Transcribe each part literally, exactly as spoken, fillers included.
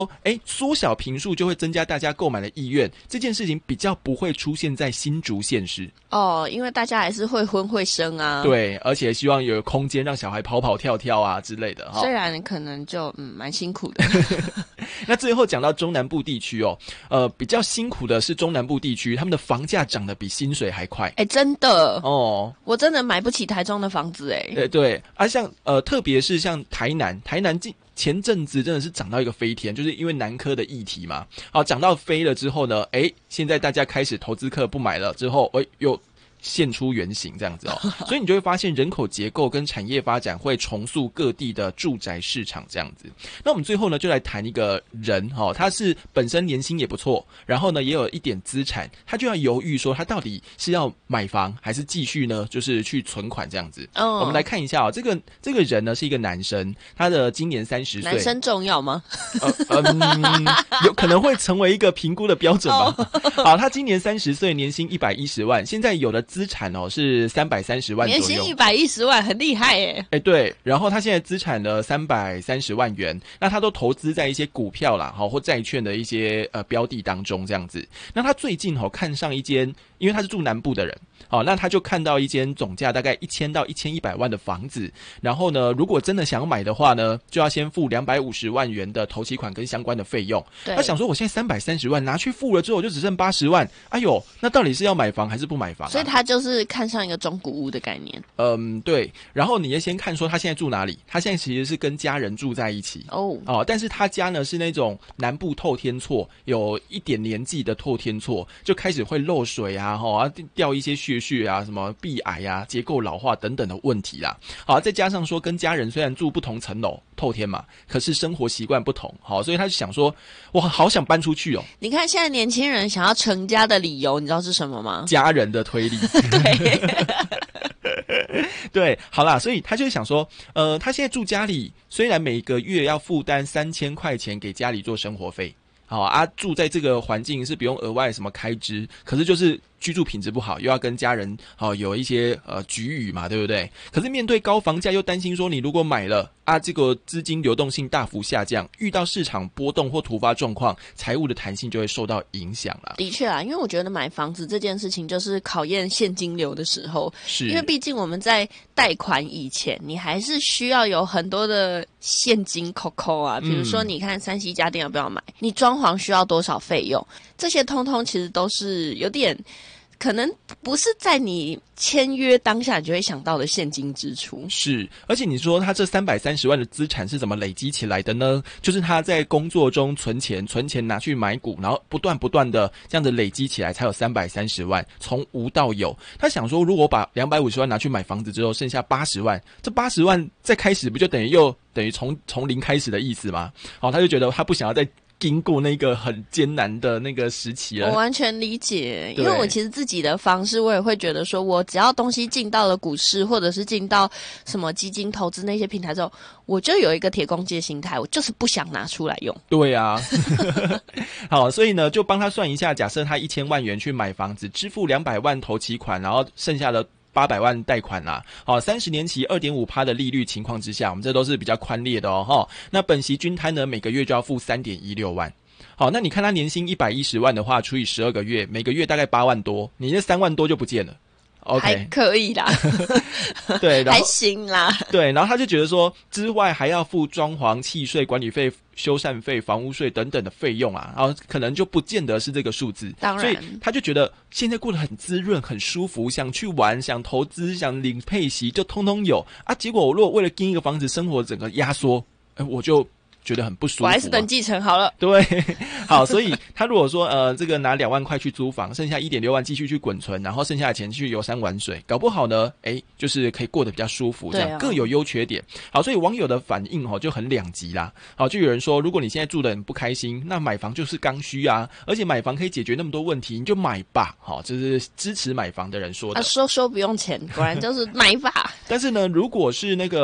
哎，缩小坪数就会增加大家购买的意愿，这件事情比较不会出现在新竹县市哦，因为大家还是会婚会生啊， 对，而且希望有空间让小孩跑跑跳跳啊之类的哈。 虽然可能就嗯蛮辛苦的。 那最后讲到中南部地区哦，呃，比较辛苦的是中南部地区，他们的房价涨得比薪水还快。 哎，真的哦， 我真的买不起台中的房子哎。 对对，啊，像呃，特别是像台南，台南近前阵子真的是涨到一个飞天，就是因为南科的议题嘛，好，涨到飞了之后呢，诶，现在大家开始投资客不买了之后，诶，又现出原形这样子哦，所以你就会发现人口结构跟产业发展会重塑各地的住宅市场这样子。那我们最后呢，就来谈一个人哈、哦，他是本身年薪也不错，然后呢也有一点资产，他就要犹豫说他到底是要买房还是继续呢，就是去存款这样子。哦，我们来看一下哦，这个这个人呢是一个男生，他的今年三十岁。 男生重要吗？ 呃嗯，有可能会成为一个评估的标准吧。Oh. 好，他今年三十岁，年薪一百一十万，现在有的资产哦是三百三十万左右。 年薪一百一十万，很厉害耶！ 哎，对，然后他现在资产呢三百三十万元，那他都投资在一些股票啦，好或债券的一些呃标的当中这样子。那他最近哦看上一间，因为他是住南部的人。好，那他就看到一间总价大概一千到一千一百万的房子，然后呢，如果真的想买的话呢，就要先付两百五十万元的头期款跟相关的费用。他想说，我现在三百三十万拿去付了之后，就只剩八十万。哎呦，那到底是要买房还是不买房、啊？ 所以他就是看上一个中古屋的概念。 嗯，对。然后你也先看说他现在住哪里，他现在其实是跟家人住在一起。哦哦，但是他家呢是那种南部透天厝，有一点年纪的透天厝，就开始会漏水啊，哈、哦，掉一些屑。血啊，什么壁癌啊、结构老化等等的问题啦。好，再加上说跟家人虽然住不同层楼，透天嘛，可是生活习惯不同，好，所以他就想说，我好想搬出去哦。 你看现在年轻人想要成家的理由，你知道是什么吗？ 家人的推力。对。对，好啦，所以他就想说，呃，他现在住家里，虽然每个月要负担三千块钱给家里做生活费。好啊，住在这个环境是不用额外什么开支，可是就是居住品质不好，又要跟家人好、哦、有一些呃局龉嘛，对不对？可是面对高房价，又担心说你如果买了啊，这个资金流动性大幅下降，遇到市场波动或突发状况，财务的弹性就会受到影响啦。 的确啊，因为我觉得买房子这件事情就是考验现金流的时候， 是因为毕竟我们在贷款以前，你还是需要有很多的现金扣扣啊，比如说你看三 C 家电要不要买，你装潢需要多少费用，这些通通其实都是有点可能不是在你签约当下你就会想到的现金支出。 是，而且你说他这三百三十万的资产是怎么累积起来的呢？就是他在工作中存钱，存钱拿去买股，然后不断不断的这样子累积起来，才有三百三十万，从无到有。他想说，如果把两百五十万拿去买房子之后，剩下八十万，这八十万再开始不就等于又等于从从零开始的意思吗？好，他就觉得他不想要再经过那个很艰难的那个时期了。 我完全理解，因为我其实自己的方式，我也会觉得说，我只要东西进到了股市，或者是进到什么基金投资那些平台之后，我就有一个铁公鸡的心态，我就是不想拿出来用。 对啊。好，所以呢，就帮他算一下，假设他一千万元去买房子，支付两百万头期款，然后剩下的八百万贷款啦，好，三十年期 百分之二点五 的利率情况之下，我们这都是比较宽烈的哦，齁。那本息均摊呢，每个月就要付 三点一六万。好，那你看他年薪一百一十万的话，除以十二个月，每个月大概八万多，你这三万多就不见了。OK， 还可以啦。 对，然后还行啦。对， 然后他就觉得说，之外还要付装潢、契税、管理费、修缮费、房屋税等等的费用啊，然后可能就不见得是这个数字。 当然， 所以他就觉得现在过得很滋润、很舒服，想去玩、想投资、想领配息，就通通有啊。结果我如果为了跟一个房子生活整个压缩，呃，我就觉得很不舒服、啊， 我还是等继承好了。 对，好，所以他如果说呃，这个拿两万块去租房，剩下一点六万继续去滚存，然后剩下的钱去游山玩水，搞不好呢，哎，就是可以过得比较舒服，这样、啊、各有优缺点。好，所以网友的反应哦就很两极啦。好，就有人说，如果你现在住得很不开心，那买房就是刚需啊，而且买房可以解决那么多问题，你就买吧。好，这是支持买房的人说的。 啊，说说不用钱，果然就是买吧。 但是呢，如果是那个。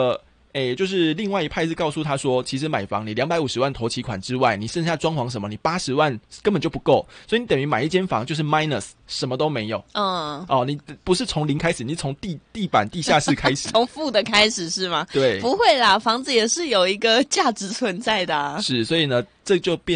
诶，就是另外一派是告诉他说，其实买房你两百五十万头期款之外，你剩下装潢什么，你八十万根本就不够，所以你等于买一间房就是 minus 什么都没有。 嗯， 哦，你不是从零开始，你从地地板地下室开始， 从负的开始是吗？ 对， 不会啦，房子也是有一个价值存在的啊。 是，所以呢，这就变。